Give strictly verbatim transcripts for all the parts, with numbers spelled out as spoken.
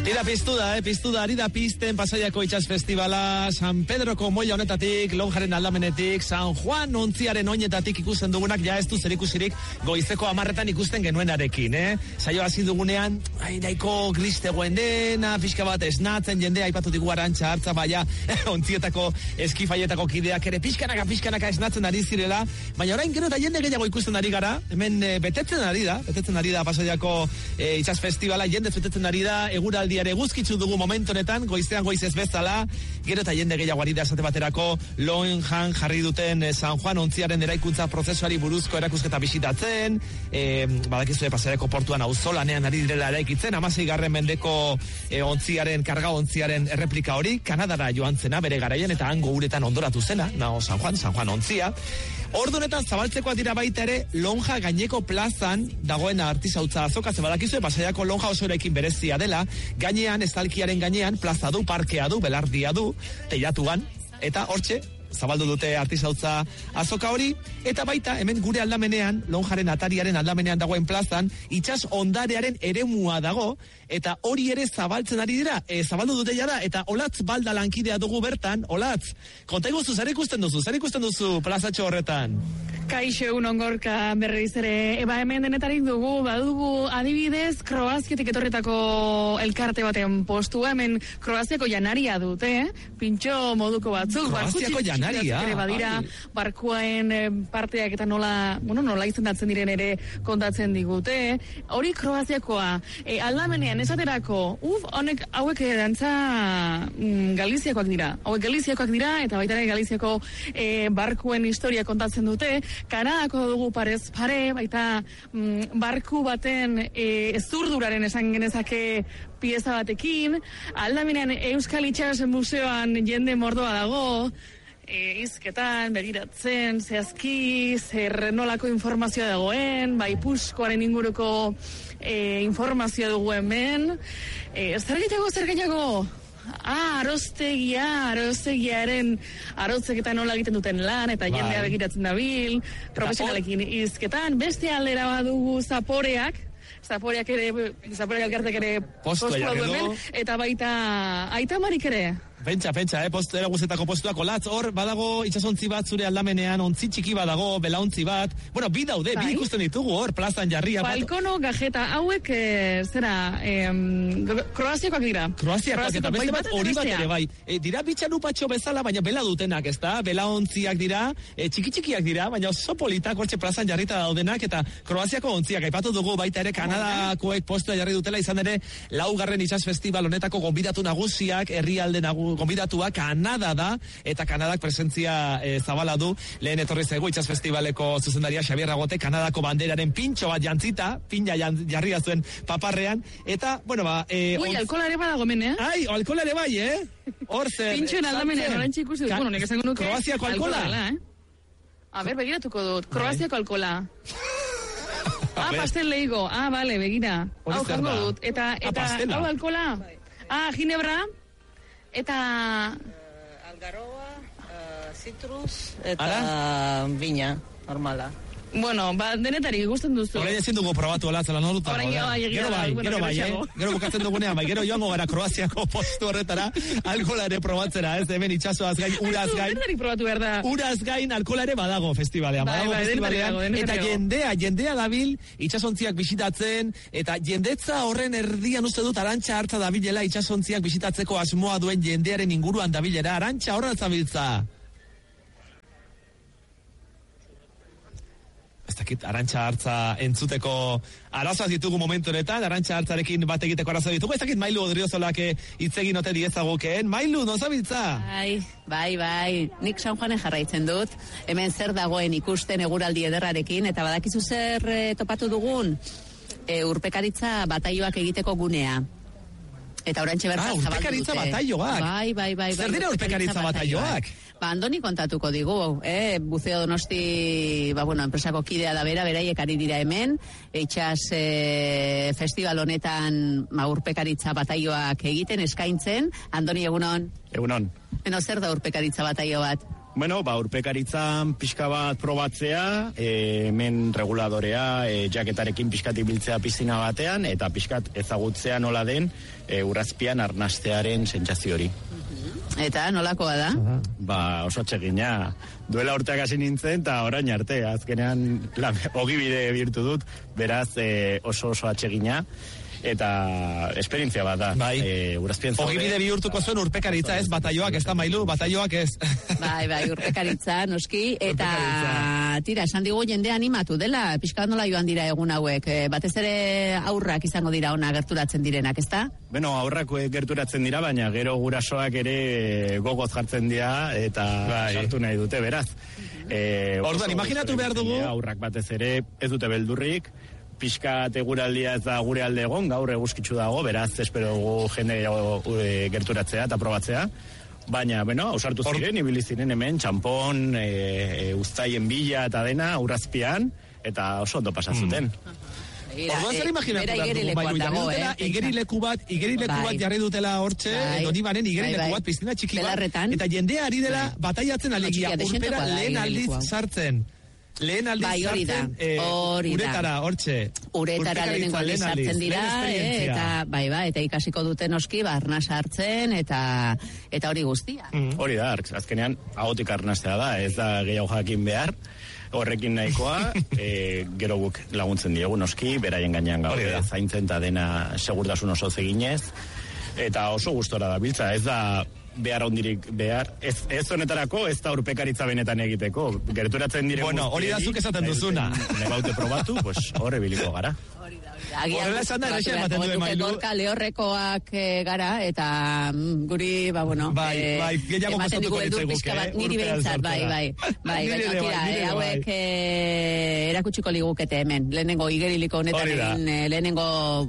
Ida piztu da, eh, piztu da, ari da pizten Pasaiako Itsas Festivala, San Pedroko moila honetatik, Lonjaren aldamenetik, San Juan ontziaren oinetatik ikusten dugunak, ja ez du zerikusirik goizeko amarretan ikusten genuenarekin, eh? Saio hasi dugunean, ai, nahiko gristegoen dena, pixka bat esnatzen, jendea aipatu digu Arantxa Artza, baina ontzietako eskifaietako kideak ere pixkanaka, pixkanaka esnatzen ari zirela, baina orain gero eta jende gehiago ikusten ari gara, hemen e, betetzen ari da, betetzen ari da Pasaiako e, Itsas Festivala, jendez betetzen ari da, eguraldiare guzkitzu dugu momentu honetan, goizean goiz ez bezala, gero eta jende gehiago ari da esate baterako, Lonjan jarri duten e, San Juan ontziaren eraikuntza prozesuari buruzko erakusketa bisitatzen, e, badakizue Pasaiako portuan auzolanean ari direla eraikitzen, hamaseigarren mendeko e, ontziaren, karga ontziaren erreplika hori, Kanadara joan zena bere garaian eta hango uretan ondoratu zena, nao San Juan, San Juan ontzia. Ordu honetan zabaltzekoa dira baita ere Lonja gaineko plazan dagoen artisautza azoka, ze badakizue Pasaiako Lonja oso eraikin berezia dela, gainean, estalkiaren gainean, plaza du, parkea du, belardia du, teilatuan, eta hortxe, zabaldu dute artisautza azoka hori, eta baita hemen gure aldamenean, Lonjaren atariaren aldamenean dagoen plazan, itsas ondarearen eremua dago, eta hori ere zabaltzen ari dira, e, zabaldu dute jada, eta Olatz Balda lankidea dugu bertan. Olatz, konta iguzu, zer ikusten duzu, zer ikusten duzu plazatxo horretan? Kaixo egun ongorka berriz ere, eba hemen denetarik dugu, badugu adibidez Kroaziatik etorretako elkarte baten postua, hemen Kroaziako janaria dute, eh? Pintxo moduko batzuk. Kroaziako janaria? Ere badira, barkuaen parteak eta nola, bueno, nola izendatzen diren ere kontatzen digute, hori Kroaziakoa, e, aldamenean esaterako, uf, honek hauek dantza mm, Galiziakoak dira, hauek Galiziakoak dira, eta baita ere Galiziako e, barkuen historia kontatzen dute, Kanadako dugu parez pare, baita mm, barku baten e, zurduraren esan genezake pieza batekin, aldamenean Euskal Itsas Museoan jende mordoa dago, e, izketan, begiratzen, zehazki, zer nolako informazioa dagoen, bai puskoaren inguruko e, informazioa dugu hemen, e, zer gehiago, zer gehiago? Ah, arostegia, arostegiaren arotzek eta nola egiten duten lan, eta jendea begiratzen dabil, profesionalekin izketan, beste aldera badugu zaporeak, zaporeak ere, zaporeak elkartek ere postua du hemen, eta baita Aita Marik ere. Pentsa, pentsa, eh, postu eraguzetako postuak, Olatz, hor, badago itsasontzi bat zure aldamenean, ontzi txiki badago, belauntzi bat, bueno, bi daude, bai? Bi ikusten ditugu hor, plazan jarria. Balkono, bat... gajeta, hauek, e, zera, e, Kroaziakoak dira. Kroaziakoak, eta beste bat hori bat ere, bai. E, dira bitxanupatxo bezala, baina bela dutenak, ez da? Belauntziak dira, e, txiki-txikiak dira, baina oso politak hortxe plazan jarrita daudenak, eta Kroaziako ontziak, aipatu dugu baita ere, Kanadakoek postua jarri dutela, izan ere, laugarren itsas festival honetako gonbidatu nagusiak, herrialde nagu gonbidatua Kanada da, eta Kanadak presentzia e, zabala du. Lehen etorri zaigu Itsas Festivaleko zuzendaria Xabier Ragote, Kanadako banderaren pintxo bat jantzita, pina jan, jarria zuen paparrean, eta, bueno, ba... E, Ui, on... alkola ere badago men, eh? Ai, alkola ere bai, eh? Hor zer... Pintxoen aldamenean, orantxe ikusi dut, bueno, nek esango nuke... Kroaziako alkola? Dela, eh? A ber, begiratuko dut, Kroaziako alkola. Ah, pastel leigo, ah, bale, begira. Hau jango dut, eta, eta, hau alkola? Ah, ginebra? Eta... Uh, algaroa, uh, citrus, eta bina, normala. Bueno, ba, denetari gusten duzu. Horain ezin dugu probatu ala, zela noruta. Gero bai, gero bai, gero bai, eh? Gero bukatzen dugunean, bai, gero joango gara Kroaziako postu horretara, alkola ere probatzera, ez, hemen itxasoaz gain, uraz gain. Denetari probatu behar da. Uraz gain, alkola ere badago festivalean, badago bai, festivalean, bai, eta jendea, jendea dabil, itxasontziak bisitatzen, eta jendetza horren erdian uste dut Arantxa Artza dabilela itxasontziak bisitatzeko asmoa duen jendearen inguruan dabilera. Arantxa, horra zabiltza. Ez dakit, Arantxa Artza entzuteko arazoak ditugu momentu honetan, Arantxa Artzarekin bat egiteko arazoak ditugu, ez dakit Mailu Odriozolak hitz egin ote diezagukeen. Mailu, non zabiltza? Bai, bai, bai, nik San Juanen jarraitzen dut, hemen zer dagoen ikusten eguraldi ederrarekin, eta badakizu zer e, topatu dugun, e, urpekaritza bataioak egiteko gunea. Eta orantxe bertan ah, zabaldu dute. Urpekaritza bataioak? Bai, bai, bai. Zer dira urpekaritza bataioak? Ba, Andoni kontatuko digu, eh? Buceo Donosti, ba, bueno, enpresako kidea da bera, beraiek ari dira hemen, Itsas e, festival honetan ma, urpekaritza bataioak egiten, eskaintzen. Andoni, egunon? Egunon. Beno, zer da urpekaritza bataio bat? Bueno, ba, urpekaritzan pixka bat probatzea, e, hemen reguladorea, e, jaketarekin pixkatik biltzea pizina batean, eta pixkat ezagutzea nola den e, urazpian arnastearen sentsazio hori. Eta nolakoa da? Ba, oso atsegina. Duela urteak hasi nintzen, eta orain arte, azkenean ogibide birtu dut, beraz e, oso oso atsegina. Eta esperientzia bat da. Bai. E, urazpien zaude. Ogibide bihurtuko zuen urpekaritza, ez? Bataioak, ez da mailu, bataioak ez. Bai, bai, urpekaritza, noski. Eta, tira, esan digu jende animatu dela, pixka nola joan dira egun hauek. E, batez ere aurrak izango dira ona gerturatzen direnak, ez da? Bueno, aurrak gerturatzen dira, baina gero gurasoak ere gogoz jartzen dira, eta bai. Sartu nahi dute, beraz. E, Orduan, imaginatu behar dugu. Aurrak batez ere ez dute beldurrik, pixka teguraldia ez da gure alde egon, gaur eguzkitzu dago, beraz, espero dugu jende e, gerturatzea eta probatzea. Baina, bueno, ausartu ziren, ibili ziren hemen, txampon, e, e, uztaien bila eta dena, urrazpian, eta oso ondo pasazuten. Mm. Orduan zer imaginatu behar dugu, Mailu, jarri dutela, igerileku bat, igerileku bat jarri dutela hortxe, doni banen igerileku bat, piztina txiki bat, eta jendea ari dela bataiatzen alegia, urpera lehen aldiz sartzen. Lehen aldiz bai, sartzen, e, uretara, hortxe. Uretara lehenengo aldiz sartzen dira, e, eta bai, bai, eta ikasiko duten oski, ba, arna sartzen, eta eta hori guztia. Mm. Hori da, azkenean, ahotik arnastea da, ez da gehiago jakin behar, horrekin nahikoa, e, gero guk laguntzen diogu noski, beraien gainean gaude, zaintzen eta dena segurtasun oso zeginez, eta oso gustora da biltza, ez da behar ondirik behar, ez, ez honetarako ez da urpekaritza benetan egiteko, gerturatzen dire bueno, hori da zuk esaten duzuna. Nebaute probatu, pues horre biliko gara. Horrela esan da, erexia ematen duen, Mailu. Gorka lehorrekoak e, gara, eta mm, guri, ba, bueno, bai, e, bai, gehiago kostatuko ditzaiguke, eh? Niri behintzat, bai, bai, bai, bai, tira, e, hauek e, erakutsiko ligukete hemen, lehenengo igeriliko honetan egin, e, lehenengo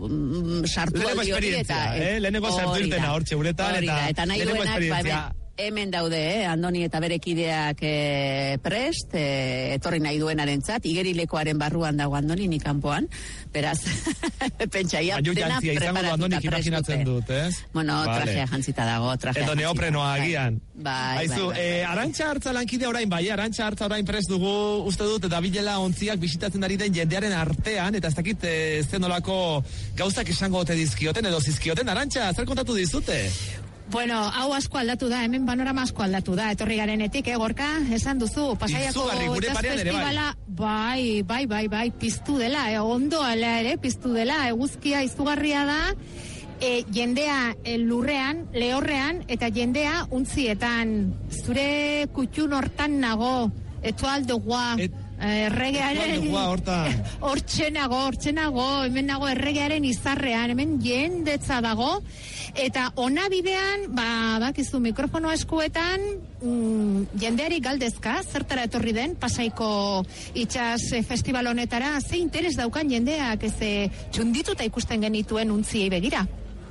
mm, sartu aldi hori, eta... Eh? Lehenengo sartu irtena hortxe uretan, eta lehenengo esperientzia. Hemen daude, eh? Andoni eta bere kideak eh, prest, eh, etorri nahi duenarentzat, igerilekoaren barruan dago Andoni ni kanpoan, beraz, pentsaia dena preparatuta prest dut, eh? Bueno, vale. Trajea jantzita dago, trajea Edo neoprenoa agian. Bai, Aizu, bai, bai. Eh, Arantxa Hartza lankide orain bai, Arantxa Hartza orain prest dugu, uste dut, eta bilela ontziak bisitatzen ari den jendearen artean, eta ez dakit eh, zenolako gauzak esango ote dizkioten, edo zizkioten, Arantxa, zer kontatu dizute? Bueno, hau asko aldatu da, hemen panorama asko aldatu da, etorri garenetik, eh, Gorka, esan duzu, Pasaiako Jazz Festivala, bai, bai, bai, bai, piztu dela, eh, ondo ala ere, piztu dela, eguzkia izugarria da, e, jendea e, lurrean, lehorrean, eta jendea untzietan, zure kutxun hortan nago, etualdo gua, Et... erregearen hortxenago, hortxenago, hemen nago erregearen izarrean, hemen jendetza dago, eta ona bidean, ba, bakizu mikrofono eskuetan, mm, jendeari galdezka, zertara etorri den, Pasaiko itxas festival honetara, ze interes daukan jendeak, ez txundituta ikusten genituen untziei begira.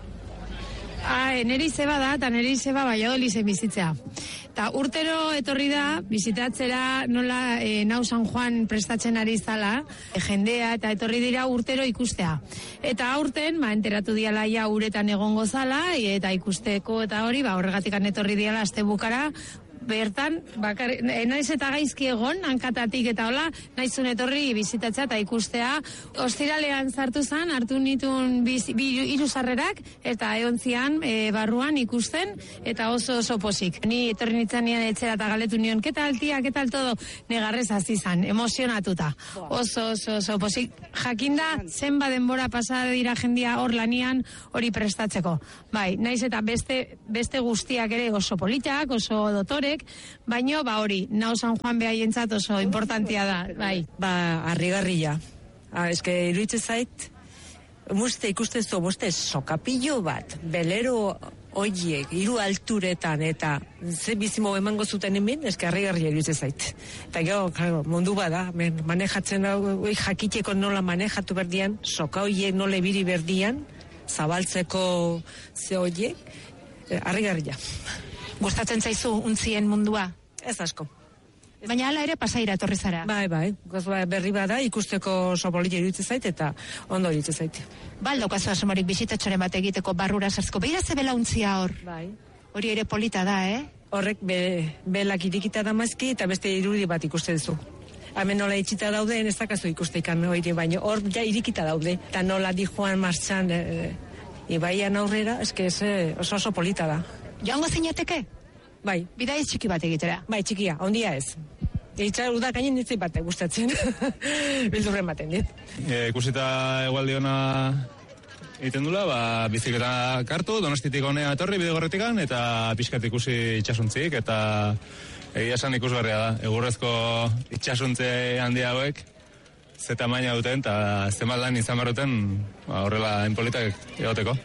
Ah, neri zeba da, eta neri zeba Valladolid zen bizitzea. Eta urtero etorri da, bizitatzera nola e, Nau San Juan prestatzen ari zala, e, jendea, eta etorri dira urtero ikustea. Eta aurten, ba, enteratu diala ja uretan egongo zala, eta ikusteko eta hori, ba, horregatikan etorri diala azte bukara, bertan, bakar, naiz eta gaizki egon, hankatatik eta hola, naizun etorri bizitatzea eta ikustea. Ostiralean sartu zan, hartu nitun bi hiru sarrerak, eta eontzian e, barruan ikusten, eta oso oso posik. Ni etorri nintzen nian etxera eta galetu nion, ketal tia, ketal todo, negarrez hasi zan, emozionatuta. Oso oso oso posik. Jakinda, zenba denbora pasada dira jendia hor lanian hori prestatzeko. Bai, naiz eta beste, beste guztiak ere oso politak, oso dotorek, baino, ba hori, Nau San Juan behaientzat oso importantia da, bai. Ba, harrigarria. Ah, eske, iruditzen zait, muste ikusten zu, muste, sokapillo bat, belero oiek, hiru alturetan, eta ze bizimo emango zuten hemen, eske, harrigarria iruditzen zait. Eta gero, claro, mundu bada, manejatzen, oi, jakiteko nola manejatu berdian, soka oiek nola ebiri berdian, zabaltzeko ze oiek, harrigarria. Gustatzen zaizu untzien mundua? Ez asko. Baina hala ere Pasaira etorri zara. Bai, bai. Berri bada ikusteko sopolitia iruditzen zait eta ondo iruditzen zait. Baldo kasu asmorik bisitatxoren bat egiteko barrura sartzeko. Beira ze bela untzia hor. Bai. Hori ere polita da, eh? horrek be, belak irikita damazki eta beste irudi bat ikusten zu. Hemen nola itxita daude, ez dakazu ikustekan hori, baina hor ja irikita daude. Eta nola di joan martxan e, ibaian aurrera, eske oso oso polita da. Joango zinateke? Bai. Bidai txiki bat egitera? Bai, txikia, ondia ez. Itxar uda gainen ditzi bat gustatzen. Bildurren baten dit. E, ikusita egualdi ona egiten dula, ba, bizikleta kartu, Donostitik honea etorri bidegorretikan, eta pixkat ikusi itxasuntzik, eta egia esan ikusgarria da. Egurrezko itxasuntze handi hauek, ze tamaina duten, eta zenbat lan izan barruten, ba, horrela enpolitak egoteko.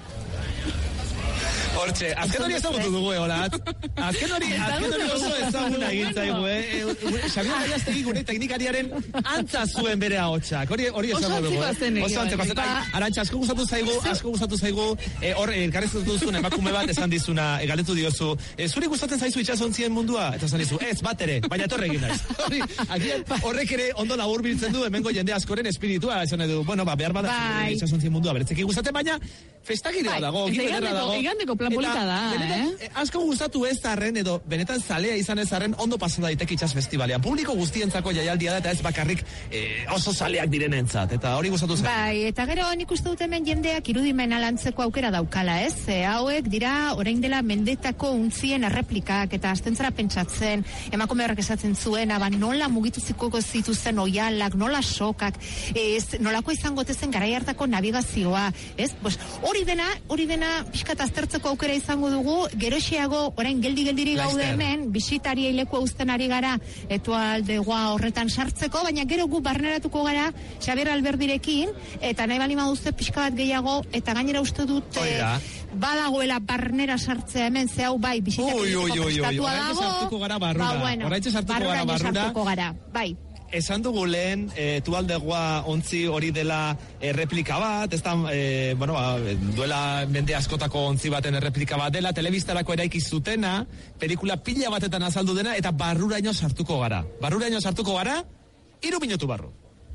Hortxe, azken hori ezagutu dugu egolat. Azken hori, azken hori oso ezaguna egin zaigu, eh? Xabier Gaiaztegi gure teknikariaren antza zuen bere ahotsak. Hori hori ezagutu dugu. Oso antzeko zen. Arantxa, asko gustatu zaigu, asko gustatu zaigu. Hor, elkarrezatu duzun emakume bat esan dizuna, galetu diozu. Zuri gustatzen zaizu itxasontzien mundua? Eta esan dizu, ez, bat ere, baina etorre egin naiz. Horrek ere ondo laburbiltzen du hemengo jende askoren espiritua, esan edu, bueno, ba, behar bada itxasontzien mundua bertzeki gustatzen, baina festagirea dago, gibederra dago. Plan polita da, benetan, eh? Asko gustatu ez arren edo benetan zalea izan ez arren ondo pasada daiteke itsas festivalean. Publiko guztientzako jaialdia da eta ez bakarrik eh, oso zaleak direnentzat. Eta hori gustatu zen. Bai, eta gero nik uste dut hemen jendeak irudimena lantzeko aukera daukala, ez? E, hauek dira orain dela mendetako untzien erreplikak eta astentzara pentsatzen, emakume horrek esatzen zuen, aba nola mugituziko zituzen oialak, nola sokak, ez, nolako izango tezen garai hartako navigazioa, ez? Pues, hori dena, hori dena pixkat aztertzeko aukera izango dugu, geroxeago orain geldi-geldiri gaude hemen, bisitari leku uzten ari gara etualdegoa horretan sartzeko, baina gero gu barneratuko gara Xabier Alberdirekin, eta nahi bali maduzte pixka bat gehiago, eta gainera uste dut eh, badagoela barnera sartzea hemen, ze hau bai, bisitari leku prestatua dago, sartuko gara barrura, ba, bueno, orain sartuko gara barrura, sartuko gara, bai. Esan dugu lehen, e, tualdegoa ontzi hori dela erreplika bat, ez da, e, bueno, ba, duela mende askotako ontzi baten erreplika bat dela, telebistarako eraiki zutena, pelikula pila batetan azaldu dena, eta barruraino sartuko gara. Barruraino sartuko gara, hiru minutu barru.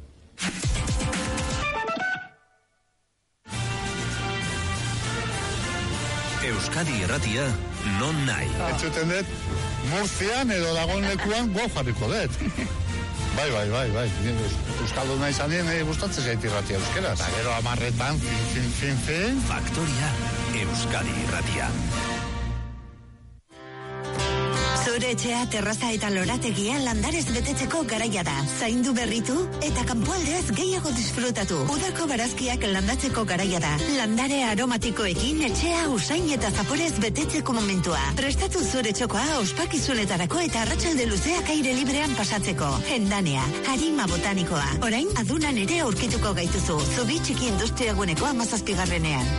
Euskadi Irratia, non nahi. Entzuten dut, Murtzian edo dagoen lekuan go jarriko dut. Bai, bai, bai, bai. Euskaldu nahi zanien, eh, gustatzen zaiti irratia euskeraz. Eta gero amarretan, fin, fin, fin, fin. Faktoria, Euskadi Irratia. Zure etxea, terraza eta lorategia landarez betetzeko garaia da. Zaindu berritu eta kanpoaldeaz gehiago disfrutatu. Udako barazkiak landatzeko garaia da. Landare aromatikoekin etxea usain eta zaporez betetzeko momentua. Prestatu zure txokoa ospakizunetarako eta arratsalde luzeak aire librean pasatzeko. Hendanea, harima botanikoa. Orain, adunan ere aurkituko gaituzu. Zubi txiki industriaguneko amazazpigarrenean.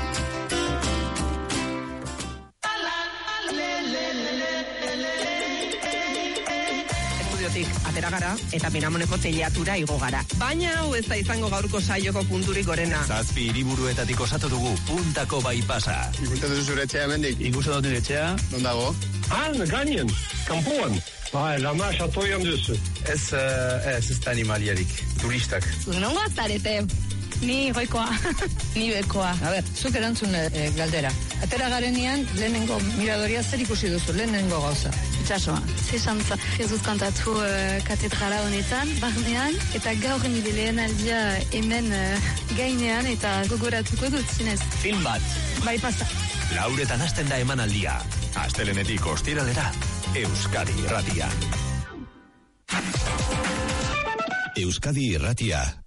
Atera gara eta Binamoneko teilatura igo gara. Baina hau ez da izango gaurko saioko punturik gorena. Zazpi hiriburuetatik osatu dugu puntako bypassa. Ikusten duzu zure etxea hemendik? Ikusten dut nire etxea. Non dago? Han, gainen, kanpoan. Bai, lama xatoian duzu. Ez, uh, ez ez da animaliarik, turistak. Nongo azarete? Ni goikoa, ni bekoa. A ber, zuk erantzun e, galdera. Atera garenean, lehenengo miradoria zer ikusi duzu, lehenengo gauza. Itxasoa. Zesantza, ez dut kantatu uh, katedrala honetan, barnean, eta gaur nire lehen aldia hemen uh, gainean, eta gogoratuko dut zinez. Film bat. Bai pasa. Lauretan hasten da emanaldia. Astelenetik ostiralera, Euskadi Irratia. Euskadi Irratia.